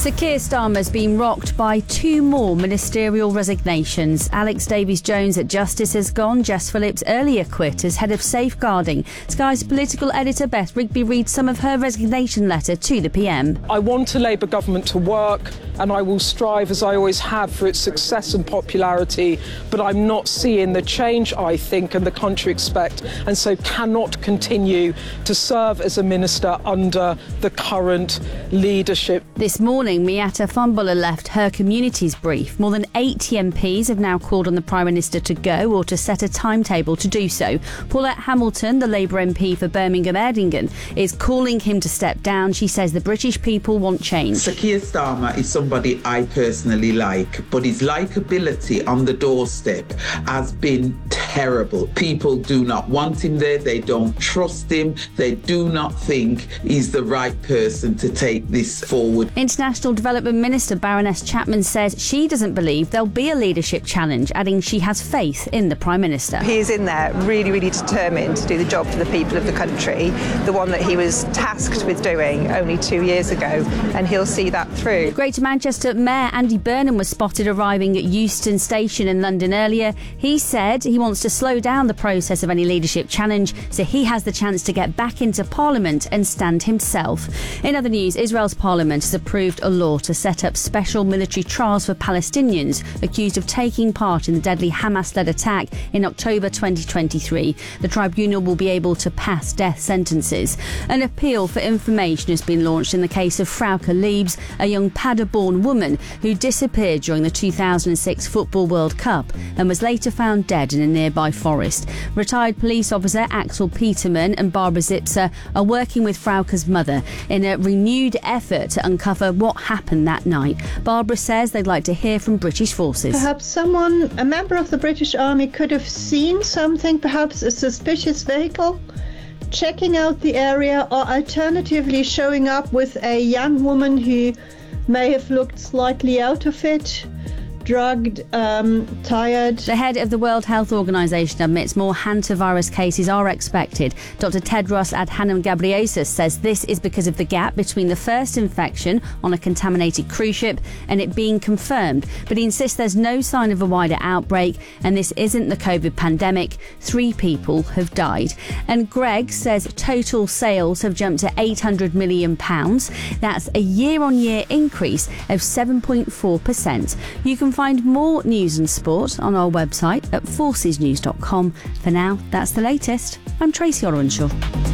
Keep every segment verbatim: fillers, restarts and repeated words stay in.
Sir Keir Starmer's been rocked by two more ministerial resignations. Alex Davies-Jones at Justice has gone. Jess Phillips earlier quit as head of safeguarding. Sky's political editor Beth Rigby reads some of her resignation letter to the P M. I want a Labour government to work, and I will strive, as I always have, for its success and popularity, but I'm not seeing the change I think and the country expect, and so cannot continue to serve as a minister under the current leadership. This morning, Miatta Fahnbulleh left her community's brief. More than eighty M Ps have now called on the Prime Minister to go or to set a timetable to do so. Paulette Hamilton, the Labour M P for Birmingham Erdingen, is calling him to step down. She says the British people want change. Sir Keir Starmer is somebody I personally like, but his likeability on the doorstep has been terrible. People do not want him there. They don't trust him. They do not think he's the right person to take this forward. International Development Minister Baroness Chapman says she doesn't believe there'll be a leadership challenge, adding she has faith in the Prime Minister. He is in there really, really determined to do the job for the people of the country, the one that he was tasked with doing only two years ago, and he'll see that through. Greater Manchester Mayor Andy Burnham was spotted arriving at Euston Station in London earlier. He said he wants to slow down the process of any leadership challenge so he has the chance to get back into Parliament and stand himself. In other news, Israel's Parliament has approved a law to set up special military trials for Palestinians accused of taking part in the deadly Hamas-led attack in October twenty twenty-three. The tribunal will be able to pass death sentences. An appeal for information has been launched in the case of Frauke Liebs, a young Paderborn woman who disappeared during the two thousand six Football World Cup and was later found dead in a nearby forest. Retired police officer Axel Peterman and Barbara Zipser are working with Frauke's mother in a renewed effort to uncover what happened that night. Barbara says they'd like to hear from British forces. Perhaps someone, a member of the British Army, could have seen something, perhaps a suspicious vehicle, checking out the area, or alternatively showing up with a young woman who may have looked slightly out of it, drugged, um, tired. The head of the World Health Organization admits more hantavirus cases are expected. Doctor Tedros Adhanom Ghebreyesus says this is because of the gap between the first infection on a contaminated cruise ship and it being confirmed. But he insists there's no sign of a wider outbreak and this isn't the COVID pandemic. Three people have died. And Greg says total sales have jumped to eight hundred million pounds. That's a year-on-year increase of seven point four percent. You can find more news and sport on our website at forces news dot com. For now, that's the latest. I'm Tracy Orwenshaw.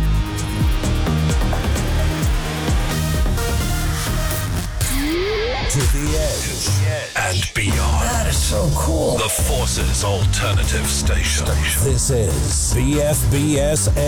To the edge and beyond. That is so cool. The Forces Alternative Station. This is B F B S